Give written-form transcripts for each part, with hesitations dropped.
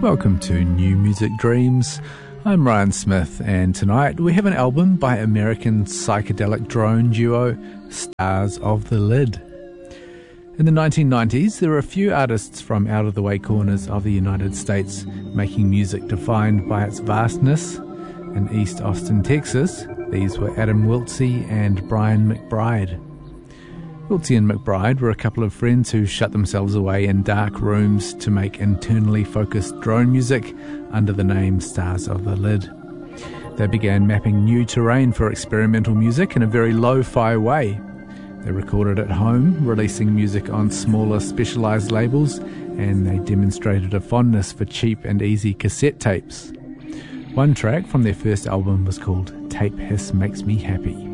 Welcome to New Music Dreams. I'm Ryan Smith, and tonight we have an album by American psychedelic drone duo Stars of the Lid. In the 1990s, there were a few artists from out-of-the-way corners of the United States making music defined by its vastness. In East Austin, Texas, these were Adam Wiltse and Brian McBride. Wiltse and McBride were a couple of friends who shut themselves away in dark rooms to make internally focused drone music under the name Stars of the Lid. They began mapping new terrain for experimental music in a very lo-fi way. They recorded at home, releasing music on smaller specialised labels, and they demonstrated a fondness for cheap and easy cassette tapes. One track from their first album was called Tape Hiss Makes Me Happy.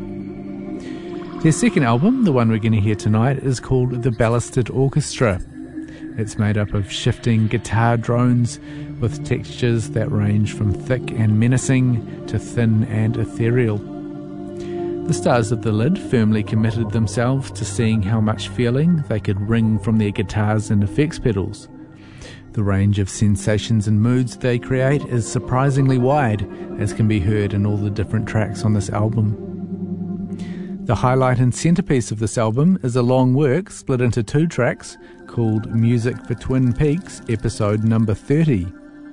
Their second album, the one we're going to hear tonight, is called The Ballasted Orchestra. It's made up of shifting guitar drones with textures that range from thick and menacing to thin and ethereal. The Stars of the Lid firmly committed themselves to seeing how much feeling they could wring from their guitars and effects pedals. The range of sensations and moods they create is surprisingly wide, as can be heard in all the different tracks on this album. The highlight and centerpiece of this album is a long work split into two tracks called Music for Twin Peaks, episode number 30.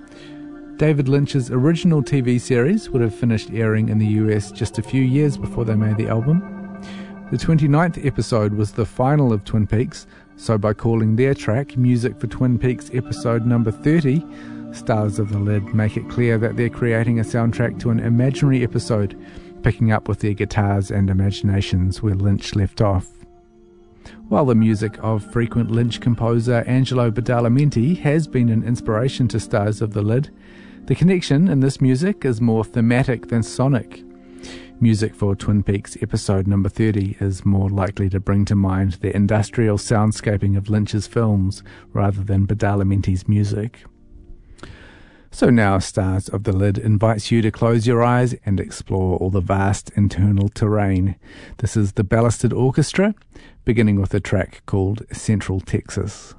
David Lynch's original TV series would have finished airing in the US just a few years before they made the album. The 29th episode was the final of Twin Peaks, so by calling their track Music for Twin Peaks, episode number 30, Stars of the Lid make it clear that they're creating a soundtrack to an imaginary episode, picking up with their guitars and imaginations where Lynch left off. While the music of frequent Lynch composer Angelo Badalamenti has been an inspiration to Stars of the Lid, the connection in this music is more thematic than sonic. Music for Twin Peaks episode number 30 is more likely to bring to mind the industrial soundscaping of Lynch's films rather than Badalamenti's music. So now Stars of the Lid invites you to close your eyes and explore all the vast internal terrain. This is the Ballasted Orchestra, beginning with a track called Central Texas.